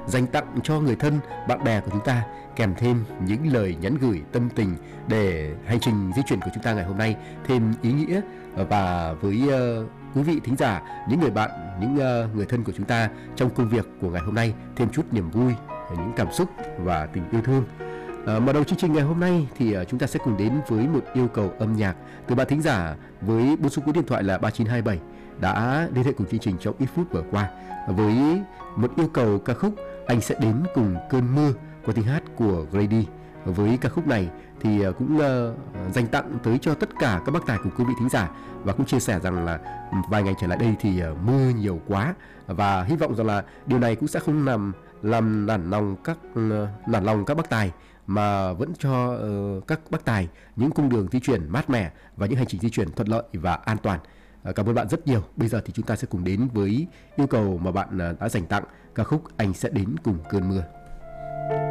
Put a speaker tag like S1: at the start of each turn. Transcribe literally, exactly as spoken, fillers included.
S1: dành tặng cho người thân, bạn bè của chúng ta, kèm thêm những lời nhắn gửi tâm tình để hành trình di chuyển của chúng ta ngày hôm nay thêm ý nghĩa, và với uh, quý vị thính giả, những người bạn, những uh, người thân của chúng ta trong công việc của ngày hôm nay thêm chút niềm vui, những cảm xúc và tình yêu thương. À, mở đầu chương trình ngày hôm nay thì uh, chúng ta sẽ cùng đến với một yêu cầu âm nhạc từ bạn thính giả với bốn số cú điện thoại là ba chín hai bảy đã liên hệ cùng chương trình trong ít phút vừa qua, với một yêu cầu ca khúc Anh Sẽ Đến Cùng Cơn Mưa qua tiếng hát của Grady. Với ca khúc này thì uh, cũng uh, dành tặng tới cho tất cả các bác tài cùng quý vị thính giả, và cũng chia sẻ rằng là vài ngày trở lại đây thì uh, mưa nhiều quá, và hy vọng rằng là điều này cũng sẽ không làm làm nản lòng các uh, nản lòng các bác tài, mà vẫn cho uh, các bác tài những cung đường di chuyển mát mẻ và những hành trình di chuyển thuận lợi và an toàn. Uh, cảm ơn bạn rất nhiều. Bây giờ thì chúng ta sẽ cùng đến với yêu cầu mà bạn uh, đã dành tặng ca khúc Anh Sẽ Đến Cùng Cơn Mưa.